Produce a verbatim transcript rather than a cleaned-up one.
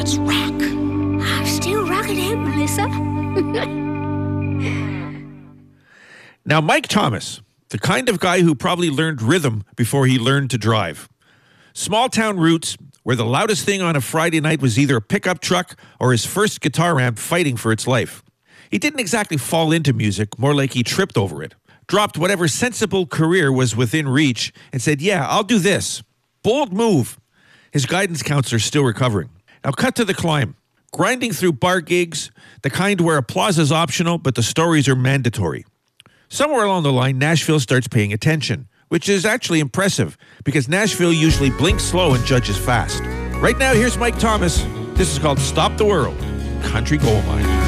let's rock. I'm still rocking it, Melissa. Now, Mike Thomas, the kind of guy who probably learned rhythm before he learned to drive. Small town roots, where the loudest thing on a Friday night was either a pickup truck or his first guitar amp fighting for its life. He didn't exactly fall into music, more like he tripped over it. Dropped whatever sensible career was within reach and said, yeah, I'll do this. Bold move. His guidance counselor's still recovering. Now cut to the climb. Grinding through bar gigs, the kind where applause is optional, but the stories are mandatory. Somewhere along the line, Nashville starts paying attention, which is actually impressive, because Nashville usually blinks slow and judges fast. Right now, here's Mike Thomas. This is called Stop the World, Country Gold Mine.